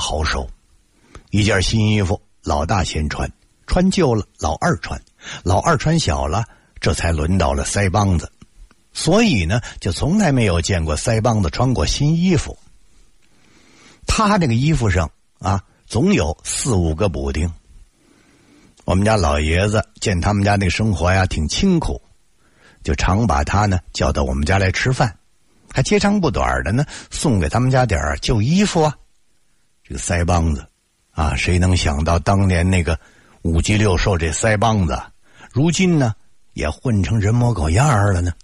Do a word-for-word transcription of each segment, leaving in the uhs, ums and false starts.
好手。一件新衣服，老大先穿，穿旧了老二穿，老二穿小了，这才轮到了腮帮子。所以呢，就从来没有见过腮帮子穿过新衣服。他这个衣服上啊，总有四五个补丁。我们家老爷子见他们家那个生活呀挺清苦，就常把他呢叫到我们家来吃饭，还截长补短的呢送给他们家点旧衣服啊。这个腮帮子啊，谁能想到当年那个五鸡六兽这腮帮子，如今呢也混成人模狗样了呢？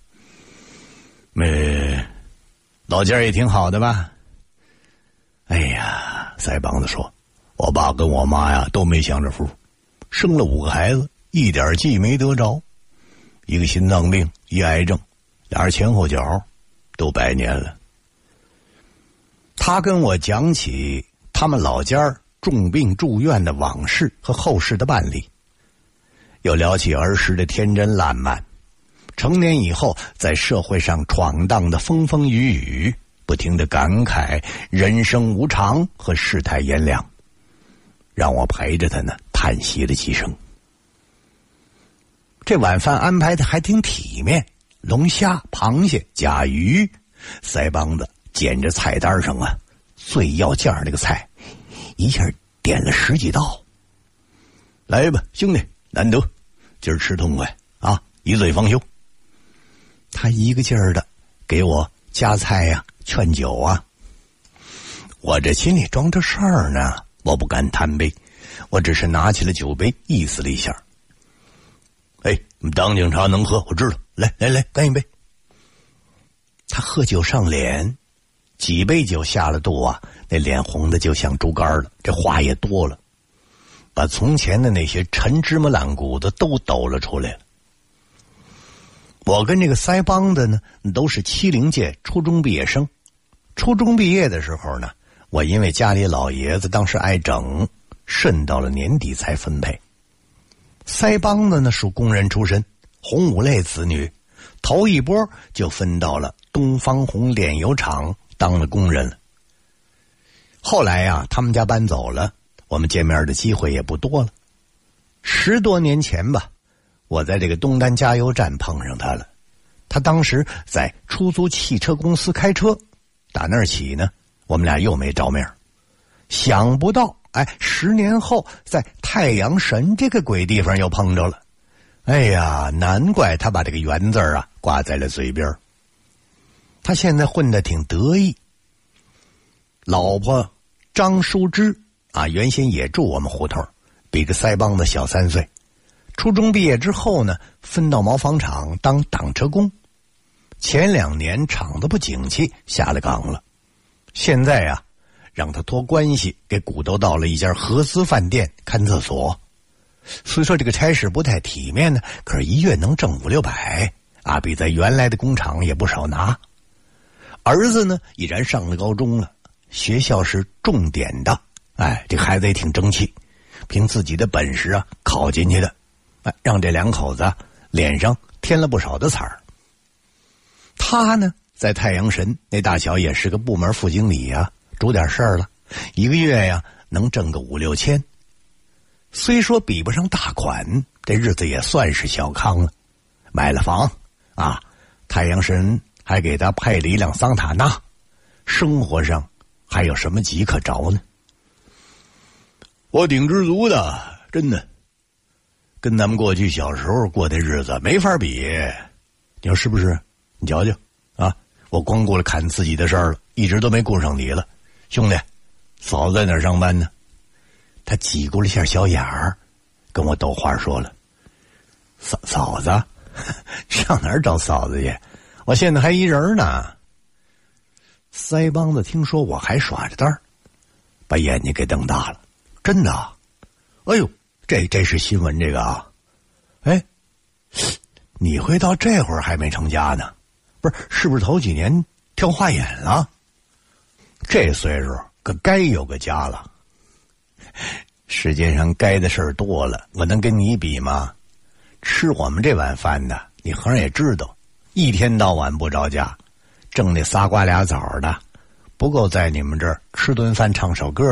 呃，老家也挺好的吧？哎呀，腮帮子说，我爸跟我妈呀都没享着福，生了五个孩子，一点计没得着，一个心脏病，一癌症，俩人前后脚都百年了。他跟我讲起他们老家重病住院的往事和后事的办理，又聊起儿时的天真烂漫，成年以后在社会上闯荡的风风雨雨，不停地感慨人生无常和世态炎凉，让我陪着他呢叹息了几声。这晚饭安排的还挺体面，龙虾、螃蟹、甲鱼，腮帮子捡着菜单上啊最要价那个菜，一下点了十几道。来吧，兄弟，难得今儿吃痛快啊，一醉方休。他一个劲儿的给我夹菜呀、啊、劝酒啊。我这心里装着事儿呢，我不敢贪杯，我只是拿起了酒杯意思了一下。哎，当警察能喝，我知道，来来来，干一杯。他喝酒上脸，几杯酒下了肚啊，那脸红的就像猪肝了，这话也多了，把从前的那些陈芝麻烂谷子都抖了出来了。我跟这个腮帮子呢都是七零届初中毕业生。初中毕业的时候呢，我因为家里老爷子当时爱整，慎到了年底才分配。腮帮子呢属工人出身，红五类子女，头一波就分到了东方红炼油厂当了工人了。后来呀，他们家搬走了，我们见面的机会也不多了。十多年前吧，我在这个东单加油站碰上他了。他当时在出租汽车公司开车，打那儿起呢，我们俩又没照面。想不到，哎，十年后在太阳神这个鬼地方又碰着了。哎呀，难怪他把这个缘字啊挂在了嘴边。他现在混得挺得意。老婆张淑芝啊，原先也住我们胡同，比个腮帮子小三岁。初中毕业之后呢，分到毛纺厂当挡车工。前两年厂子不景气，下了岗了。现在呀、啊，让他托关系给鼓捣到了一家合资饭店看厕所。虽说这个差事不太体面呢，可是一月能挣五六百啊，比在原来的工厂也不少拿。儿子呢，已然上了高中了，学校是重点的，哎，这孩子也挺争气，凭自己的本事啊考进去的，哎，让这两口子、啊、脸上添了不少的彩儿。他呢，在太阳神那大小也是个部门副经理啊，主点事儿了，一个月呀能挣个五六千。虽说比不上大款，这日子也算是小康了。买了房啊，太阳神还给他配了一辆桑塔纳，生活上还有什么急可着呢？我挺知足的，真的，跟咱们过去小时候过的日子没法比。你说是不是？你瞧瞧啊，我光顾了砍自己的事儿了，一直都没顾上你了。兄弟，嫂子在哪儿上班呢？他挤咕了一下小眼儿，跟我逗话说了：嫂嫂子上哪儿找嫂子去？我现在还一人呢。腮帮子听说我还耍着单儿，把眼睛给瞪大了。真的？哎呦，这这是新闻这个啊！哎，你会到这会儿还没成家呢？不是，是不是头几年挑花眼了？这岁数可该有个家了。世界上该的事儿多了，我能跟你比吗？吃我们这碗饭的，你和尚也知道，一天到晚不着家，挣那仨瓜俩枣的，不够在你们这儿吃顿饭唱首歌